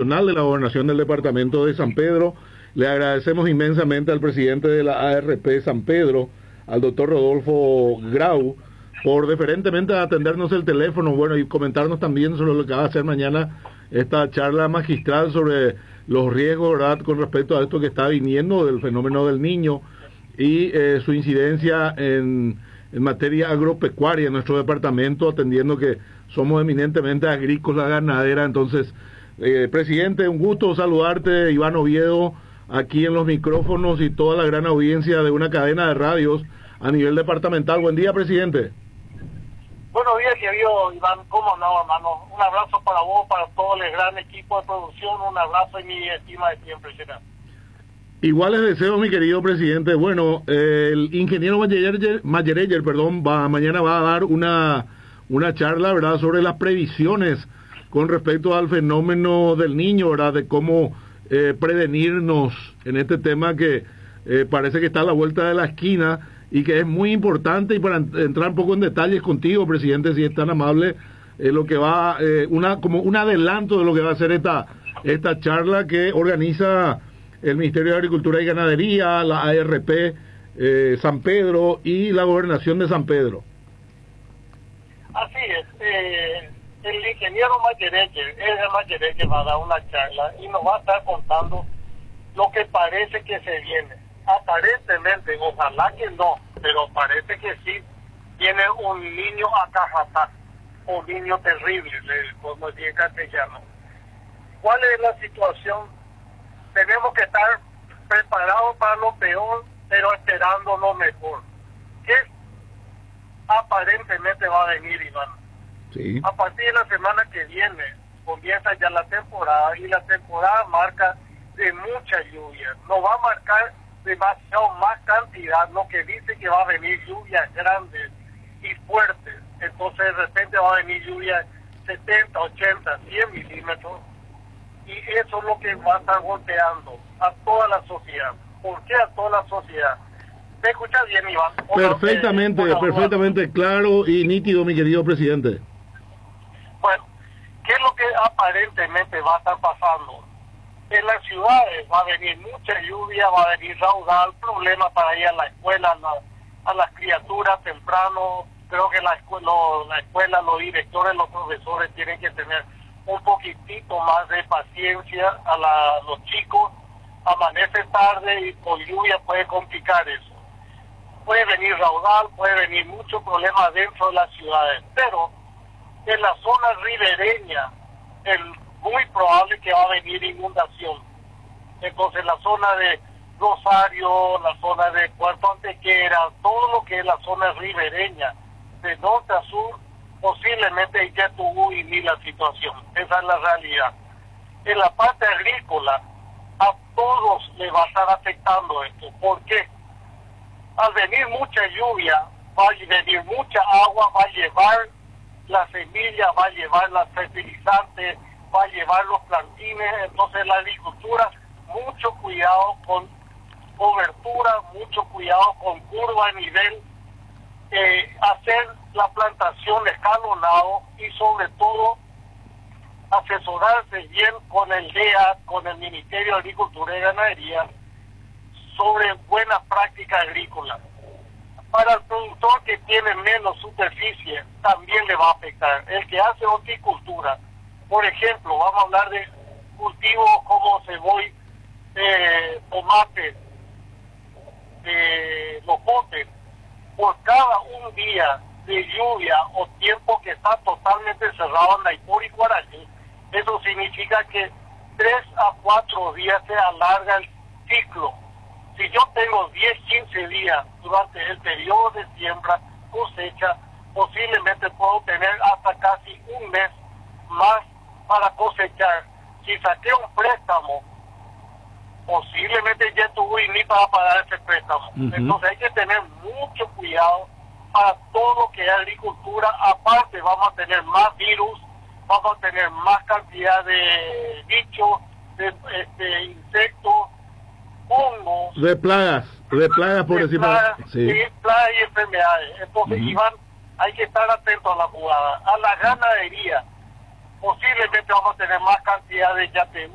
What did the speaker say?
Regional de la Gobernación del Departamento de San Pedro. Le agradecemos inmensamente al presidente de la ARP San Pedro, al doctor Rodolfo Grau, por deferentemente atendernos el teléfono, bueno, y comentarnos también sobre lo que va a hacer mañana esta charla magistral sobre los riesgos, ¿verdad?, con respecto a esto que está viniendo del fenómeno del Niño y su incidencia en materia agropecuaria en nuestro departamento, atendiendo que somos eminentemente agrícola, ganadera. Entonces, presidente, un gusto saludarte, Iván Oviedo, aquí en los micrófonos y toda la gran audiencia de una cadena de radios a nivel departamental. Buen día, presidente. Buenos días, querido Iván. ¿Cómo no, hermano? Un abrazo para vos, para todo el gran equipo de producción, un abrazo y mi estima de siempre será. Iguales deseos, mi querido presidente. Bueno, el ingeniero Mayereyer, mañana va a dar una charla, ¿verdad?, sobre las previsiones con respecto al fenómeno del Niño, ¿verdad?, de cómo prevenirnos en este tema que parece que está a la vuelta de la esquina y que es muy importante. Y para entrar un poco en detalles contigo, presidente, si es tan amable, lo que va, como un adelanto de lo que va a ser esta charla que organiza el Ministerio de Agricultura y Ganadería, la ARP San Pedro y la Gobernación de San Pedro. Así es, el ingeniero Mayereyer va a dar una charla y nos va a estar contando lo que parece que se viene. Aparentemente, ojalá que no, pero parece que sí, viene un niño a Cajatá, un niño terrible, como decía en castellano. ¿Cuál es la situación? Tenemos que estar preparados para lo peor, pero esperando lo mejor. ¿Qué aparentemente va a venir, Iván? Sí. A partir de la semana que viene comienza ya la temporada, y la temporada marca de mucha lluvia. No va a marcar demasiado más cantidad, lo que dice que va a venir lluvias grandes y fuertes. Entonces de repente va a venir lluvia 70, 80, 100 milímetros. Y eso es lo que va a estar golpeando a toda la sociedad. ¿Por qué a toda la sociedad? ¿Me escuchas bien, Iván? Perfectamente claro y nítido, mi querido presidente. Bueno, ¿qué es lo que aparentemente va a estar pasando? En las ciudades va a venir mucha lluvia, va a venir raudal, problemas para ir a la escuela, a las criaturas temprano. Creo que la escuela, los directores, los profesores tienen que tener un poquitito más de paciencia a los chicos. Amanece tarde y con lluvia puede complicar eso. Puede venir raudal, puede venir mucho problema dentro de las ciudades, pero en la zona ribereña es muy probable que va a venir inundación. Entonces la zona de Rosario, la zona de Puerto Antequera, todo lo que es la zona ribereña, de norte a sur, posiblemente ya tuvo y ni la situación. Esa es la realidad. En la parte agrícola, a todos les va a estar afectando esto. ¿Por qué? Al venir mucha lluvia, va a venir mucha agua, va a llevar la semilla, va a llevar los fertilizantes, va a llevar los plantines. Entonces la agricultura, mucho cuidado con cobertura, mucho cuidado con curva a nivel, hacer la plantación escalonado y sobre todo asesorarse bien con el DEA, con el Ministerio de Agricultura y Ganadería sobre buenas prácticas agrícolas. Para el productor que tiene menos superficie también le va a afectar. El que hace horticultura, por ejemplo, vamos a hablar de cultivos como cebolla, tomate, locote. Por cada un día de lluvia o tiempo que está totalmente cerrado en Naipur y Guaraní, eso significa que 3 a 4 días se alarga el ciclo. Si yo tengo 10, 15 días durante el periodo de siembra, cosecha, posiblemente puedo tener hasta casi un mes más para cosechar. Si saqué un préstamo, posiblemente ya tuve ni para pagar ese préstamo. Entonces hay que tener mucho cuidado para todo lo que es agricultura. Aparte vamos a tener más virus, vamos a tener más cantidad de bichos, de insectos, hongos, de plagas por decir sí, plagas y enfermedades. Entonces, Iván, hay que estar atento a la jugada. A la ganadería, posiblemente vamos a tener más cantidad de yateú,